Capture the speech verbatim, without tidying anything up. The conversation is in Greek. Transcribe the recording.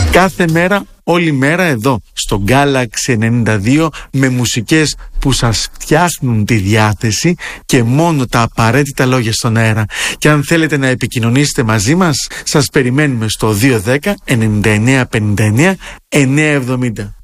Κάθε μέρα, όλη μέρα εδώ στο Galaxy ενενήντα δύο, με μουσικές που σας φτιάχνουν τη διάθεση και μόνο τα απαραίτητα λόγια στον αέρα. Και αν θέλετε να επικοινωνήσετε μαζί μας, σας περιμένουμε στο δύο ένα μηδέν εννιά εννιά πενήντα εννιά εννιακόσια εβδομήντα.